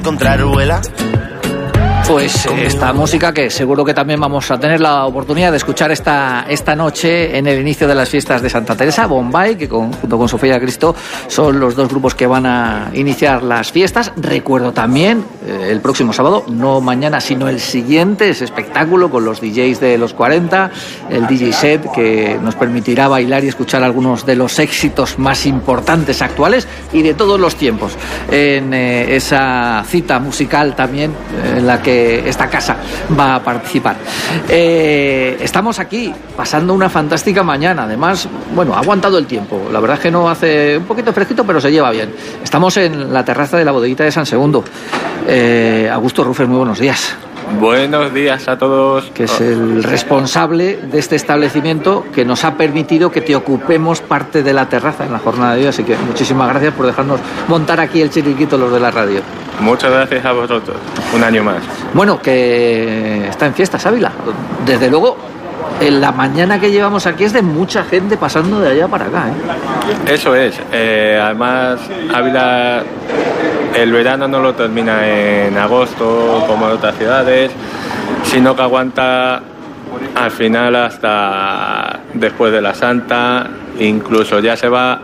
encontrar Ruela? Pues esta música que seguro que también vamos a tener la oportunidad de escuchar esta noche en el inicio de las fiestas de Santa Teresa, Bombay, que junto con Sofía Cristo son los dos grupos que van a iniciar las fiestas. Recuerdo también el próximo sábado, no mañana sino el siguiente, ese espectáculo con los DJs de los 40, el DJ set que nos permitirá bailar y escuchar algunos de los éxitos más importantes actuales y de todos los tiempos en esa cita musical también en la que esta casa va a participar. Estamos aquí pasando una fantástica mañana. Además, bueno, ha aguantado el tiempo. La verdad es que no hace un poquito fresquito, pero se lleva bien. Estamos en la terraza de la bodeguita de San Segundo. Augusto Rufes, muy buenos días. Buenos días a todos. Que es el responsable de este establecimiento que nos ha permitido que te ocupemos parte de la terraza en la jornada de hoy. Así que muchísimas gracias por dejarnos montar aquí el chiringuito los de la radio. Muchas gracias a vosotros. Un año más. Bueno, que está en fiestas Ávila. Desde luego, en la mañana que llevamos aquí es de mucha gente pasando de allá para acá, ¿eh? Eso es. Además, Ávila, el verano no lo termina en agosto como en otras ciudades, sino que aguanta al final hasta después de la Santa, incluso ya se va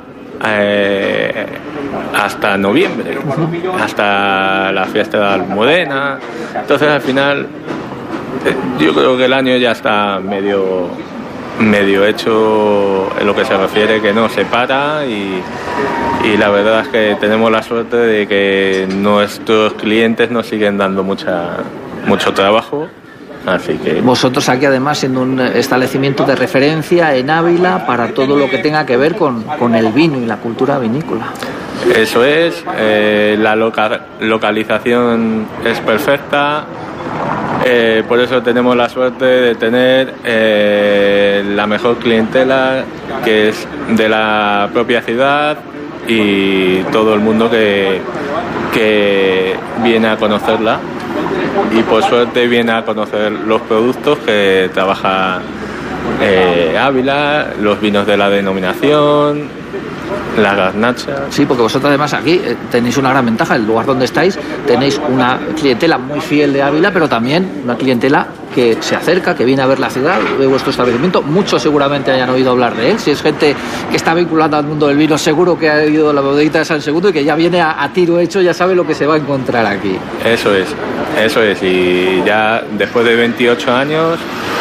hasta noviembre, hasta la fiesta de Almudena. Entonces al final yo creo que el año ya está medio hecho en lo que se refiere, que no se para, y la verdad es que tenemos la suerte de que nuestros clientes nos siguen dando mucho trabajo. Así que vosotros aquí además siendo un establecimiento de referencia en Ávila para todo lo que tenga que ver con el vino y la cultura vinícola. Eso es, la localización es perfecta, por eso tenemos la suerte de tener la mejor clientela, que es de la propia ciudad, y todo el mundo que viene a conocerla, y por suerte viene a conocer los productos que trabaja Ávila, los vinos de la denominación, las garnachas. Sí, porque vosotros además aquí tenéis una gran ventaja. El lugar donde estáis tenéis una clientela muy fiel de Ávila, pero también una clientela que se acerca, que viene a ver la ciudad, de vuestro establecimiento. Muchos seguramente hayan oído hablar de él. Si es gente que está vinculada al mundo del vino, seguro que ha ido a la bodeguita de San Segundo y que ya viene a tiro hecho, ya sabe lo que se va a encontrar aquí. Eso es. Y ya después de 28 años,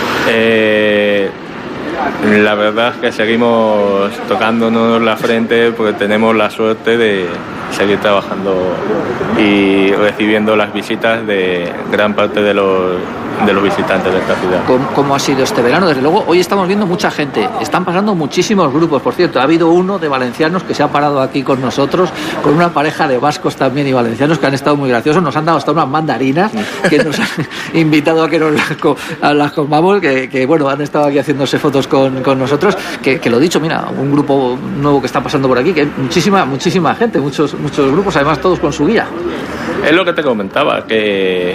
la verdad es que seguimos tocándonos la frente porque tenemos la suerte de seguir trabajando y recibiendo las visitas de gran parte de los visitantes de esta ciudad. ¿Cómo ha sido este verano? Desde luego, hoy estamos viendo mucha gente. Están pasando muchísimos grupos, por cierto. Ha habido uno de valencianos que se ha parado aquí con nosotros, con una pareja de vascos también y valencianos que han estado muy graciosos. Nos han dado hasta unas mandarinas que nos han invitado a que las comamos, que bueno, han estado aquí haciéndose fotos con nosotros. Que lo dicho, mira, un grupo nuevo que está pasando por aquí, que hay muchísima gente, muchos grupos, además todos con su guía. Es lo que te comentaba, que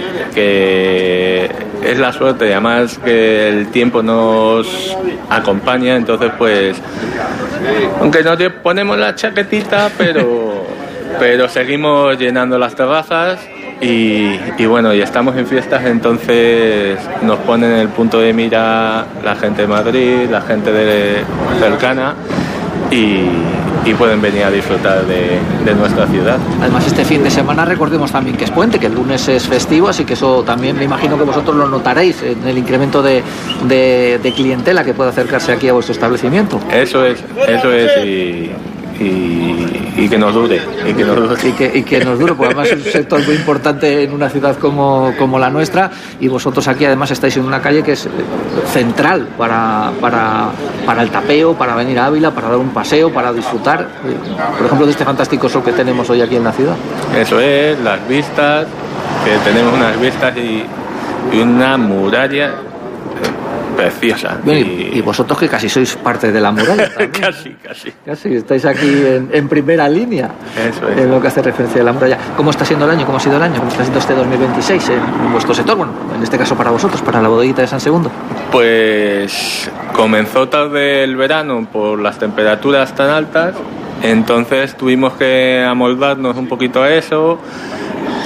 es la suerte, y además que el tiempo nos acompaña, entonces pues aunque nos ponemos la chaquetita, pero seguimos llenando las terrazas y bueno, y estamos en fiestas, entonces nos ponen en el punto de mira la gente de Madrid, la gente cercana, y pueden venir a disfrutar de nuestra ciudad. Además, este fin de semana recordemos también que es puente, que el lunes es festivo, así que eso también me imagino que vosotros lo notaréis en el incremento de clientela que puede acercarse aquí a vuestro establecimiento. Eso es, y que nos dure. Y que nos dure, porque además es un sector muy importante en una ciudad como la nuestra, y vosotros aquí además estáis en una calle que es central para el tapeo, para venir a Ávila, para dar un paseo, para disfrutar, por ejemplo, de este fantástico sol que tenemos hoy aquí en la ciudad. Eso es, las vistas, que tenemos unas vistas y una muralla preciosa. Bueno, y vosotros que casi sois parte de la muralla también. Casi estáis aquí en primera línea. Eso es. En lo que hace referencia a la muralla. ¿Cómo está siendo el año? ¿Cómo ha sido el año? ¿Cómo está siendo este 2026 en vuestro sector? Bueno, en este caso para vosotros, para la bodeguita de San Segundo. Pues comenzó tarde el verano por las temperaturas tan altas, entonces tuvimos que amoldarnos un poquito a eso.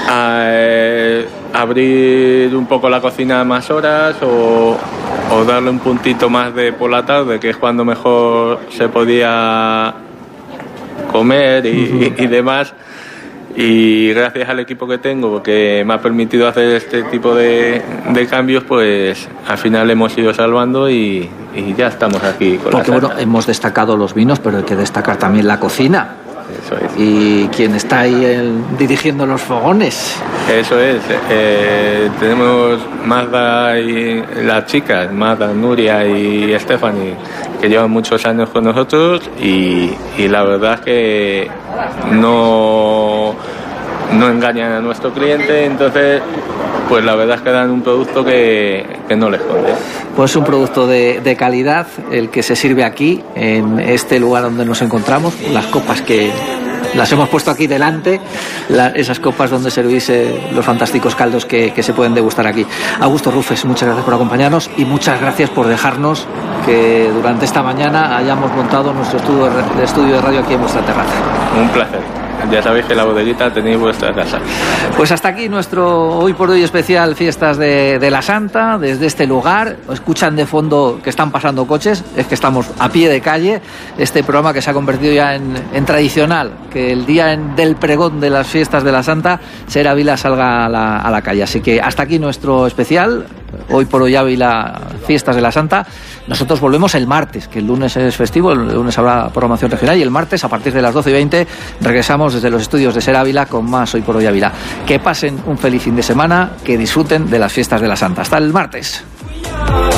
abrir un poco la cocina más horas o darle un puntito más de por la tarde, que es cuando mejor se podía comer y demás. Y gracias al equipo que tengo, que me ha permitido hacer este tipo de cambios, pues al final hemos ido salvando y ya estamos aquí con porque bueno, hemos destacado los vinos, pero hay que destacar también la cocina. Eso es. Y quien está ahí dirigiendo los fogones. Eso es. Tenemos Magda y las chicas, Magda, Nuria y Stephanie, que llevan muchos años con nosotros y la verdad es que no engañan a nuestro cliente, entonces pues la verdad es que dan un producto que no les esconde. Pues un producto de calidad el que se sirve aquí en este lugar donde nos encontramos, las copas que las hemos puesto aquí delante, esas copas donde servís los fantásticos caldos que se pueden degustar aquí. Augusto Rufes, muchas gracias por acompañarnos y muchas gracias por dejarnos que durante esta mañana hayamos montado nuestro estudio de radio aquí en vuestra terraza. Un placer. Ya sabéis que la bodeguita tenéis vuestra casa. Pues hasta aquí nuestro hoy por hoy especial Fiestas de la Santa, desde este lugar. Escuchan de fondo que están pasando coches, es que estamos a pie de calle. Este programa que se ha convertido ya en tradicional, que el día del pregón de las Fiestas de la Santa, Ser Ávila salga a la calle. Así que hasta aquí nuestro especial, hoy por hoy Ávila, Fiestas de la Santa. Nosotros volvemos el martes, que el lunes es festivo, el lunes habrá programación regional y el martes a partir de las 12:20 regresamos desde los estudios de Ser Ávila con más Hoy por Hoy Ávila. Que pasen un feliz fin de semana, que disfruten de las Fiestas de la Santa. Hasta el martes.